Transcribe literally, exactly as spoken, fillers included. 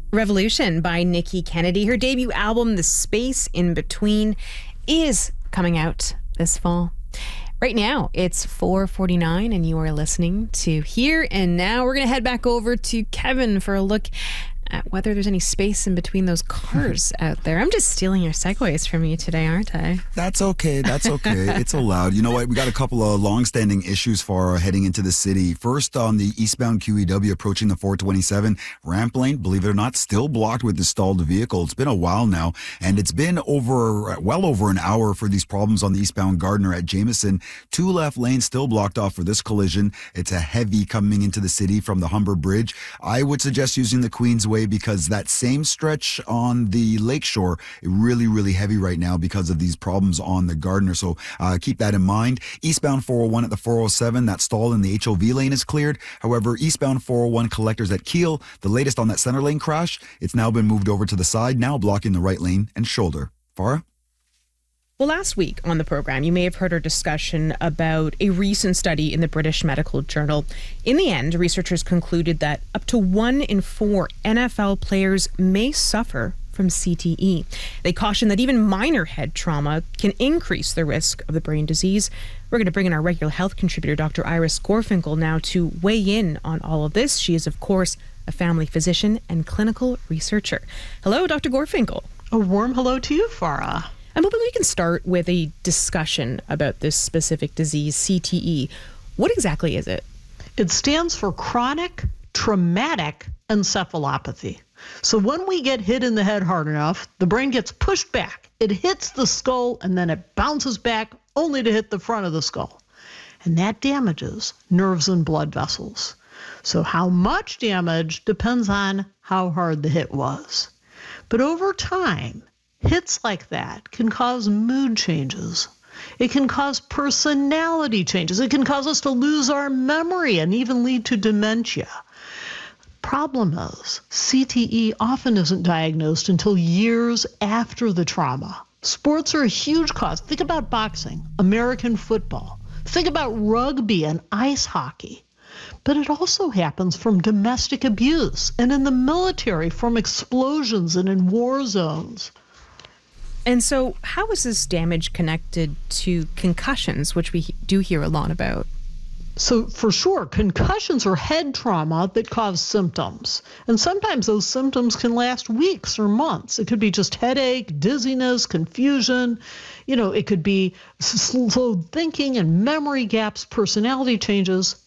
Revolution by Nikki Kennedy. Her debut album, The Space in Between, is coming out this fall. Right now, it's four forty-nine, and you are listening to Here and Now. We're going to head back over to Kevin for a look at whether there's any space in between those cars out there. I'm just stealing your segues from you today, aren't I? That's okay. That's okay. It's allowed. You know what? We got a couple of long-standing issues for heading into the city. First, on the eastbound Q E W approaching the four twenty-seven ramp lane, believe it or not, still blocked with the stalled vehicle. It's been a while now, and it's been over, well over an hour for these problems on the eastbound Gardner at Jameson. Two left lanes still blocked off for this collision. It's a heavy coming into the city from the Humber Bridge. I would suggest using the Queensway because that same stretch on the lakeshore is really, really heavy right now because of these problems on the Gardner. So uh, keep that in mind. Eastbound four oh one at the four oh seven, that stall in the H O V lane is cleared. However, eastbound four oh one collectors at Kiel, the latest on that center lane crash, it's now been moved over to the side, now blocking the right lane and shoulder. Farah? Well, last week on the program, you may have heard our discussion about a recent study in the British Medical Journal. In the end, researchers concluded that up to one in four N F L players may suffer from C T E. They caution that even minor head trauma can increase the risk of the brain disease. We're going to bring in our regular health contributor, Doctor Iris Gorfinkel, now to weigh in on all of this. She is, of course, a family physician and clinical researcher. Hello, Doctor Gorfinkel. A warm hello to you, Farah. I'm hoping we can start with a discussion about this specific disease, C T E. What exactly is it? It stands for chronic traumatic encephalopathy. So when we get hit in the head hard enough, the brain gets pushed back. It hits the skull, and then it bounces back only to hit the front of the skull. And that damages nerves and blood vessels. So how much damage depends on how hard the hit was. But over time, hits like that can cause mood changes. It can cause personality changes. It can cause us to lose our memory and even lead to dementia. Problem is, C T E often isn't diagnosed until years after the trauma. Sports are a huge cause. Think about boxing, American football. Think about rugby and ice hockey. But it also happens from domestic abuse and in the military from explosions and in war zones. And so how is this damage connected to concussions, which we do hear a lot about? So for sure, concussions are head trauma that cause symptoms. And sometimes those symptoms can last weeks or months. It could be just headache, dizziness, confusion. You know, it could be slow thinking and memory gaps, personality changes.